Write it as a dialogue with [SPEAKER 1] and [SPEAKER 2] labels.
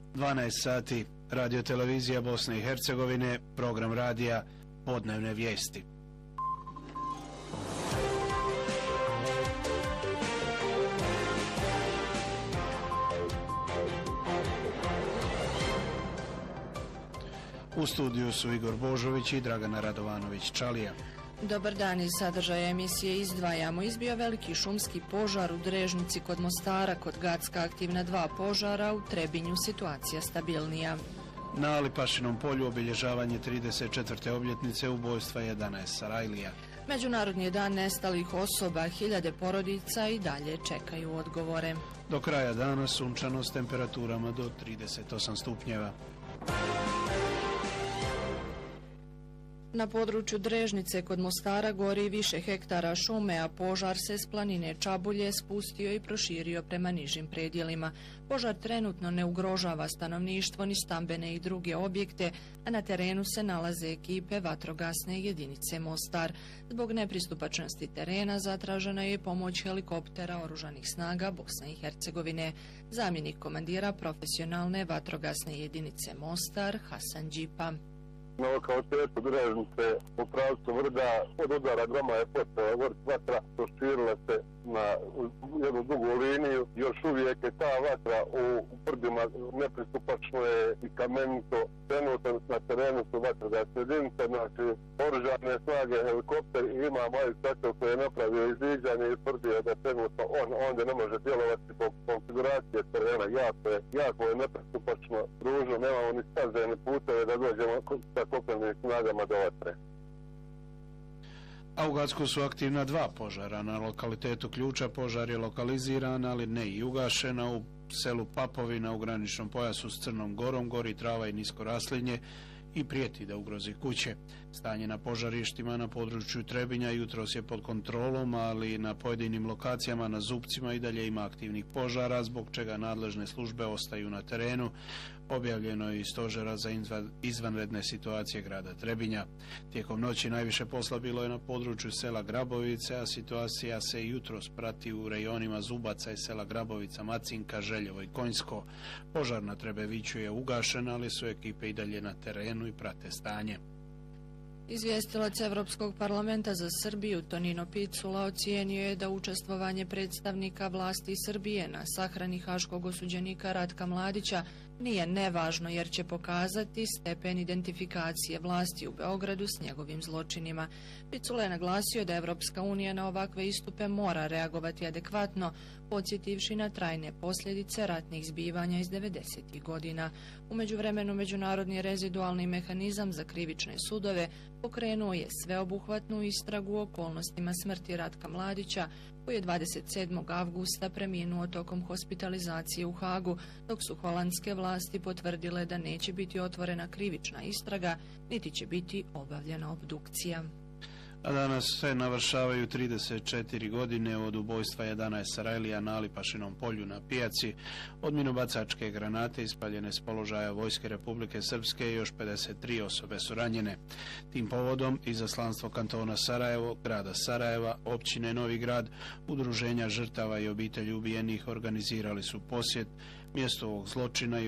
[SPEAKER 1] 12 sati, Radio televizija Bosne i Hercegovine, program radija Podnevne vijesti. U studiju su Igor Božović i Dragana Radovanović-Čalija.
[SPEAKER 2] Dobar dan, iz sadržaja emisije izdvajamo. Izbio veliki šumski požar u Drežnici kod Mostara, kod Gacka aktivna 2 požara, u Trebinju situacija stabilnija.
[SPEAKER 1] Na Alipašinom polju obilježavanje 34. obljetnice ubojstva 11 Sarajlija.
[SPEAKER 2] Međunarodni je dan nestalih osoba, 1000 porodica i dalje čekaju odgovore.
[SPEAKER 1] Do kraja dana sunčano s temperaturama do 38 stupnjeva.
[SPEAKER 2] Na području Drežnice kod Mostara gori više hektara šume, a požar se s planine Čabulje spustio i proširio prema nižim predjelima. Požar trenutno ne ugrožava stanovništvo ni stambene i druge objekte, a na terenu se nalaze ekipe vatrogasne jedinice Mostar. Zbog nepristupačnosti terena zatražena je pomoć helikoptera Oružanih snaga Bosne i Hercegovine. Zamjenik komandira profesionalne vatrogasne jedinice Mostar Hasan Đipa.
[SPEAKER 3] Na lokalitetu Drežnice u pravcu Vrda od udara groma je počela vatra, proširila se na jednu dugu liniju. Još uvijek je ta vatra u Vrdima nepristupačno je i kamenito. Trenutno na terenu su vatrogasne jedinice, znači oružane snage, helikopter i ima moj sačev koji je napravio izviđanje i tvrdio da trenutno on onda ne može djelovati zbog konfiguracije terena. Jako je nepristupačno, ružno, nemamo ni staze ni puteve da dođemo sa kopnenim snagama do vatre.
[SPEAKER 1] A u Gacku su aktivna 2 požara. Na lokalitetu Ključa požar je lokaliziran, ali ne i ugašena. U selu Papovina u graničnom pojasu s Crnom Gorom gori trava i nisko raslinje i prijeti da ugrozi kuće. Stanje na požarištima na području Trebinja jutros je pod kontrolom, ali na pojedinim lokacijama na Zupcima i dalje ima aktivnih požara, zbog čega nadležne službe ostaju na terenu. Objavljeno je i stožera za izvanredne situacije grada Trebinja. Tijekom noći najviše posla bilo je na području sela Grabovice, a situacija se jutros prati u rejonima Zubaca i sela Grabovica, Macinka, Željevo i Konjsko. Požar na Trebeviću je ugašen, ali su ekipe i dalje na terenu i prate stanje.
[SPEAKER 2] Izvjestilac Evropskog parlamenta za Srbiju Tonino Picula ocijenio je da učestvovanje predstavnika vlasti Srbije na sahrani haškog osuđenika Ratka Mladića nije nevažno jer će pokazati stepen identifikacije vlasti u Beogradu s njegovim zločinima. Picula je naglasio da Evropska unija na ovakve istupe mora reagovati adekvatno, podsjetivši na trajne posljedice ratnih zbivanja iz 90. godina. U međuvremenu Međunarodni rezidualni mehanizam za krivične sudove pokrenuo je sveobuhvatnu istragu o okolnostima smrti Ratka Mladića, koji je 27. avgusta preminuo tokom hospitalizacije u Hagu, dok su holandske vlasti potvrdile da neće biti otvorena krivična istraga, niti će biti obavljena obdukcija.
[SPEAKER 1] A danas se navršavaju 34 godine od ubojstva 11 Sarajlija na Alipašinom polju na pijaci, od minobacačke granate ispaljene s položaja Vojske Republike Srpske i još 53 osobe su ranjene. Tim povodom izaslanstvo kantona Sarajevo, grada Sarajeva, općine Novi Grad, udruženja žrtava i obitelji ubijenih organizirali su posjet mjestu ovog zločina i